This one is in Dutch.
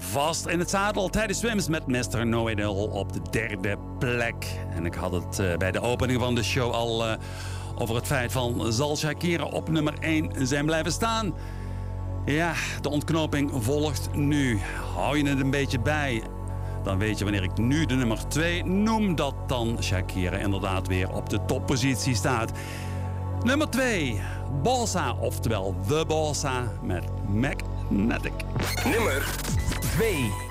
vast in het zadel. Teddy Swims met Mr. Know-It-All op de 3e plek. En ik had het bij de opening van de show al over het feit van... zal Shakira op nummer 1 zijn blijven staan? Ja, de ontknoping volgt nu. Hou je het een beetje bij... dan weet je wanneer ik nu de nummer 2 noem... dat dan Shakira inderdaad weer op de toppositie staat. Nummer 2, Bossa, oftewel The Bossa met Magnetic. Nummer 2.